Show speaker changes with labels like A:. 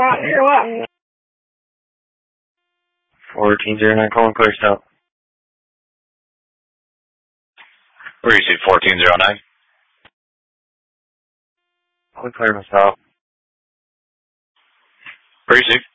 A: 1409, calling clear stop.
B: Receive 1409.
A: Calling clear myself.
B: Receive.